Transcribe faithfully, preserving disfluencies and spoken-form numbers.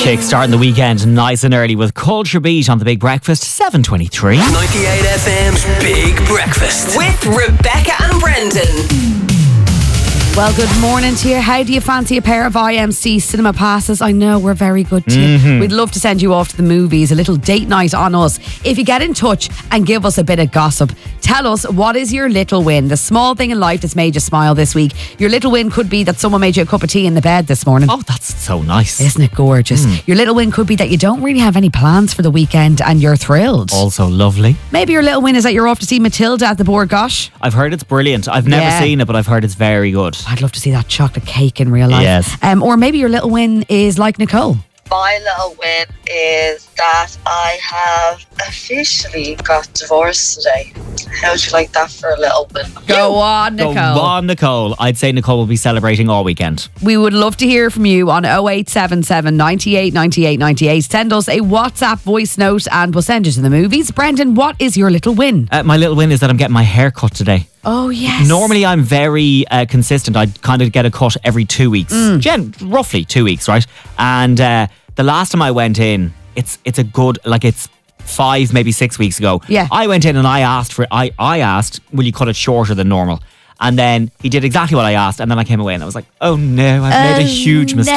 Chick starting the weekend nice and early with Culture Beat on the Big Breakfast, seven twenty-three. ninety-eight F M's Big Breakfast with Rebecca and Brendan. Well, good morning to you. How do you fancy a pair of I M C cinema passes? I know we're very good to you. Mm-hmm. We'd love to send you off to the movies, a little date night on us. If you get in touch and give us a bit of gossip, tell us what is your little win, the small thing in life that's made you smile this week. Your little win could be that someone made you a cup of tea in the bed this morning. Oh, that's so nice. Isn't it gorgeous? Mm. Your little win could be that you don't really have any plans for the weekend and you're thrilled. Also lovely. Maybe your little win is that you're off to see Matilda at the Bord Gosh. I've heard it's brilliant. I've never Yeah. seen it, but I've heard it's very good. I'd love to see that chocolate cake in real life. Yes. Um, or maybe your little win is like Nicole. My little win is that I have officially got divorced today. How would you like that for a little win? Go on, Nicole. Go on, Nicole. I'd say Nicole will be celebrating all weekend. We would love to hear from you on oh eight seven seven, nine eight, nine eight, nine eight. Send us a WhatsApp voice note and we'll send you to the movies. Brendan, what is your little win? Uh, my little win is that I'm getting my hair cut today. Oh, yes. Normally, I'm very uh, consistent. I kind of get a cut every two weeks. Mm. Gen- roughly two weeks, right? And uh, the last time I went in, it's it's a good, like it's five, maybe six weeks ago. Yeah. I went in and I asked for, I, I asked, will you cut it shorter than normal? And then he did exactly what I asked. And then I came away and I was like, oh no, I've made a Oh, huge mistake.